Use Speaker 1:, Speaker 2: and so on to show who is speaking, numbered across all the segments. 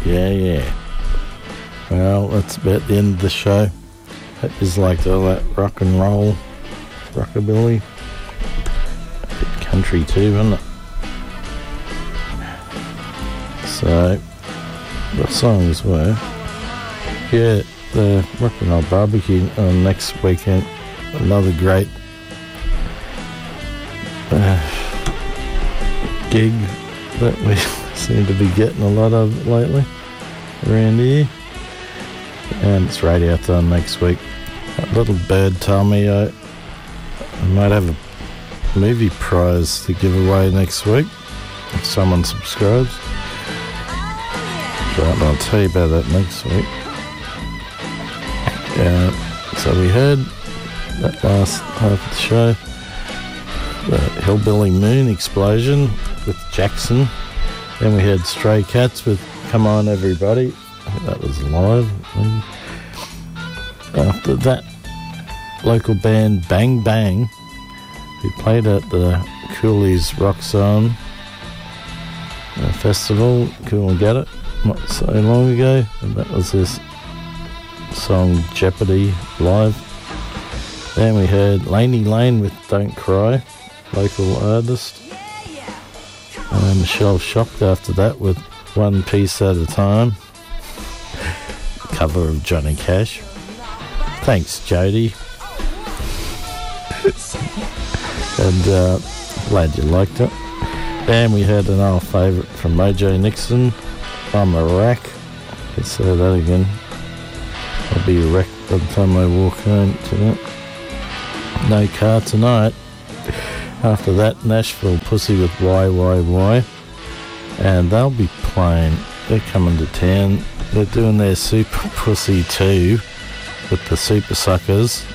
Speaker 1: Yeah. Well, that's about the end of the show. That is like all that rock and roll, rockabilly. A bit country too, isn't it? So, what songs were? Yeah, the Rock and Roll Barbecue on next weekend. Another great gig that we seem to be getting a lot of lately around here. And it's Radiothon next week. A little bird told me I might have a movie prize to give away next week if someone subscribes. But I'll tell you about that next week. So we heard that last half of the show, the Hillbilly Moon Explosion with Jackson. Then we had Stray Cats with Come On Everybody. I think that was live. After that, local band Bang Bang, who played at the Coolies Rock Zone Festival, Cool and Get It, not so long ago, and that was this song Jeopardy live. Then we heard Laney Lane with Don't Cry, local artist. Michelle Shocked after that with One Piece at a Time, cover of Johnny Cash. Thanks, Jody. And glad you liked it. And we had an old favourite from Mojo Nixon, I'm a Wreck. Let's say that again. I'll be a wreck by the time I walk home tonight. No car tonight. After that, Nashville Pussy with Why. And they'll be playing. They're coming to town. They're doing their Super Pussy 2 with the Super Suckers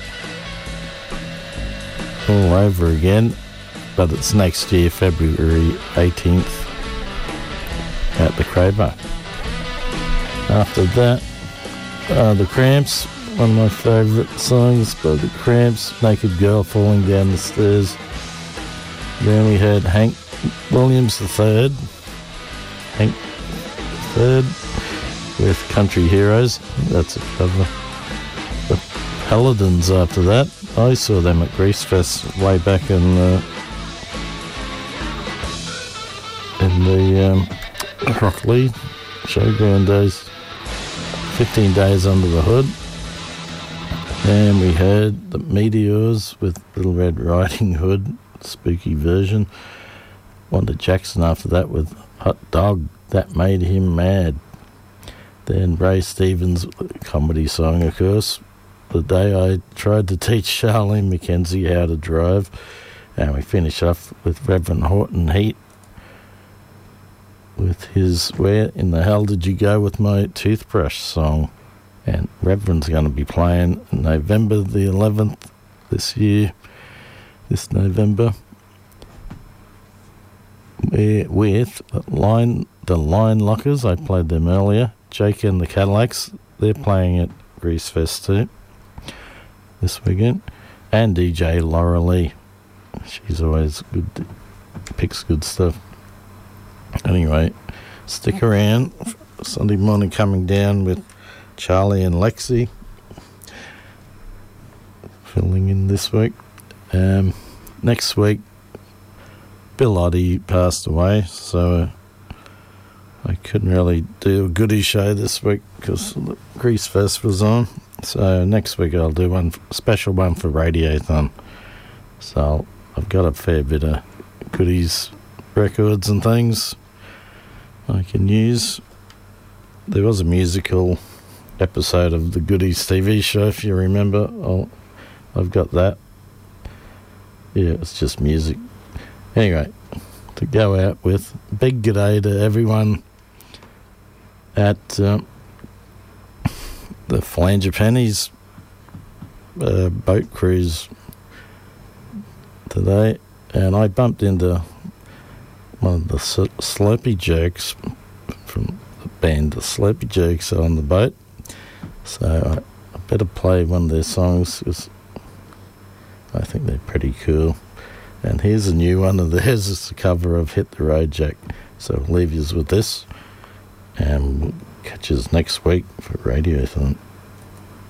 Speaker 1: all over again. But it's next year, February 18th at the Kraber. After that, The Cramps, one of my favourite songs by The Cramps, Naked Girl Falling Down the Stairs. Then we had Hank Williams III, with Country Heroes. That's a cover. The Paladins after that. I saw them at Greasefest way back in the Rockley Showground days. 15 Days Under the Hood. And we heard the Meteors with Little Red Riding Hood, spooky version. Wanda Jackson after that with Hot Dog, That Made Him Mad. Then Ray Stevens, comedy song, of course. The Day I Tried to Teach Charlene McKenzie How to Drive. And we finish off with Reverend Horton Heat with his Where in the Hell Did You Go With My Toothbrush song. And Reverend's going to be playing November the 11th this November, with the Line Lockers. I played them earlier. Jake and the Cadillacs, they're playing at Greasefest too this weekend. And DJ Laura Lee. She's always good, picks good stuff. Anyway, stick around. Sunday morning coming down with Charlie and Lexi filling in this week. Next week, Bill Oddie passed away, so I couldn't really do a goodie show this week because Greasefest was on. So next week I'll do one special one for Radiothon. So I've got a fair bit of goodies, records and things I can use. There was a musical episode of the Goodies TV show, if you remember. I've got that. Yeah, it's just music. Anyway, to go out with, big g'day to everyone at the Flanger Pennies boat cruise today, and I bumped into one of the Slurpee Jerks from the band The Slurpee Jerks on the boat, so I better play one of their songs because I think they're pretty cool. And here's a new one of theirs. It's a cover of Hit the Road Jack, so I'll leave you with this, And we'll catch us next week for Radiothon.